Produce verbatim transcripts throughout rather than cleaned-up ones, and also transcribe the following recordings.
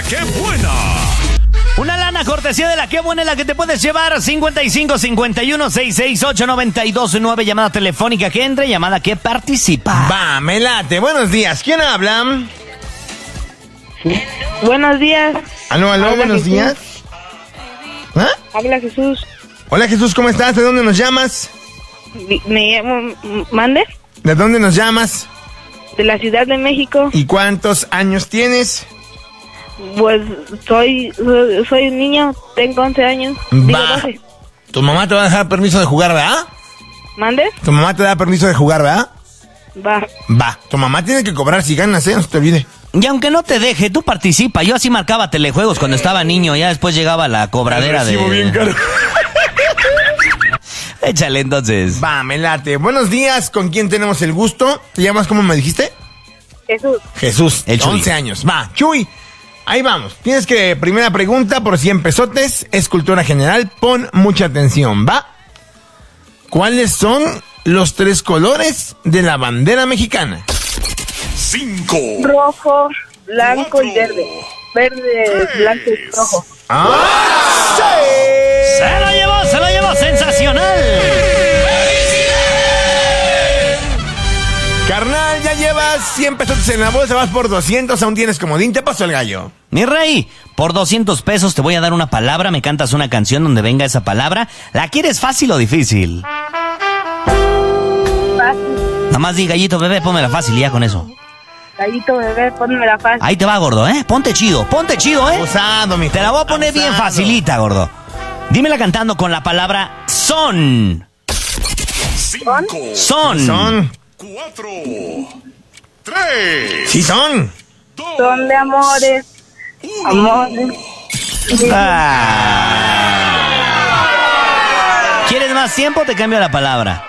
Qué Buena. Una lana cortesía de La Qué Buena, en la que te puedes llevar cincuenta y cinco cincuenta y uno sesenta y seis ocho noventa y dos nueve. Llamada telefónica que entre, llamada que participa. Va, me late. Buenos días. ¿Quién habla? Buenos días. Aló, aló, Habla buenos Jesús. días. ¿Ah? Habla Jesús. Hola Jesús, ¿cómo estás? ¿De dónde nos llamas? Mi- Me llamo Mande, ¿De dónde nos llamas? de la Ciudad de México. ¿Y cuántos años tienes? Pues soy soy un niño, tengo once años. Digo Va. doce. Tu mamá te va a dejar permiso de jugar, ¿verdad? ¿Mande? Tu mamá te da permiso de jugar, ¿verdad? Va. Va. Tu mamá tiene que cobrar si ganas, ¿eh? No se te olvide. Y aunque no te deje, tú participa. Yo así marcaba telejuegos cuando estaba niño. Ya después llegaba la cobradera de... Recibo bien caro. Échale entonces. Va, me late. Buenos días, ¿con quién tenemos el gusto? ¿Te llamas cómo me dijiste? Jesús. Jesús, El Chuy. once años. Va, Chuy, ahí vamos. Tienes que, primera pregunta por cien pesotes, es cultura general, pon mucha atención, ¿va? ¿Cuáles son los tres colores de la bandera mexicana? Cinco. Rojo, blanco Cuatro. y verde. Verde, blanco y rojo. ¡Ah! Se lo llevó, se lo llevó, sensacional. Carnal, ya llevas cien pesotes en la bolsa, vas por doscientos, aún tienes comodín, te pasó el gallo. Mi rey, por doscientos pesos te voy a dar una palabra, me cantas una canción donde venga esa palabra. ¿La quieres fácil o difícil? Fácil. Nada más di, gallito bebé, pónmela fácil y ya con eso. Gallito bebé, ponme la fácil. Ahí te va, gordo, ¿eh? Ponte chido, ponte chido, ¿eh? Abusado, mi Te la voy a poner bien Abusado. facilita, gordo. Dímela cantando con la palabra son. Cinco. Son. Son. Cuatro. Tres. Sí son. Dos. Son de amores. Amores. Ah. ¿Quieres más tiempo? Te cambio la palabra.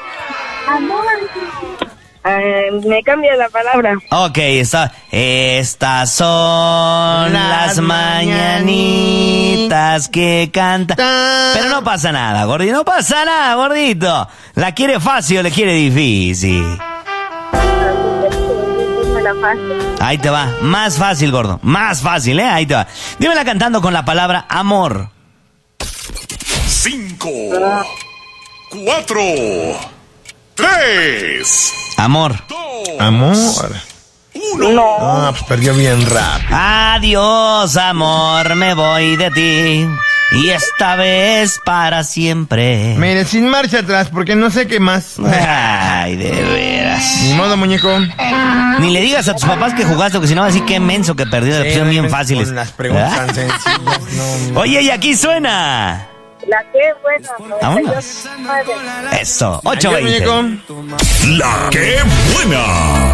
Eh, me cambia la palabra. Ok, está. Estas son Las las mañanitas que canta. Ta- Pero no pasa nada, gordito. No pasa nada, gordito. ¿La quiere fácil o le quiere difícil? Ponme la fácil. Ahí te va. Más fácil, gordo. Más fácil, ¿eh? Ahí te va. Dímela cantando con la palabra amor. Cinco. Cuatro. Tres. Amor. Dos. Amor. Uno. No. Ah, pues perdió bien rápido. Adiós, amor, me voy de ti. Y esta vez para siempre. Mire, sin marcha atrás, porque no sé qué más. Ay, de veras. Ni modo, muñeco. Ni le digas a tus papás que jugaste, porque si no va a decir qué menso que perdió. Le pusieron bien fáciles. Con las preguntas tan sencillas. No, Oye, y aquí suena. La que buena. Vámonos. Eso, ocho Adiós, veinte. muñeco. La Qué Buena.